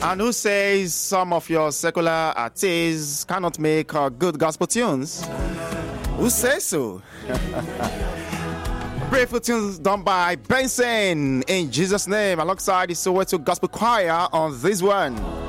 And who says some of your secular artists cannot make good gospel tunes? Who says so? Beautiful tunes done by Benson in Jesus' name alongside the Soweto Gospel Choir on this one.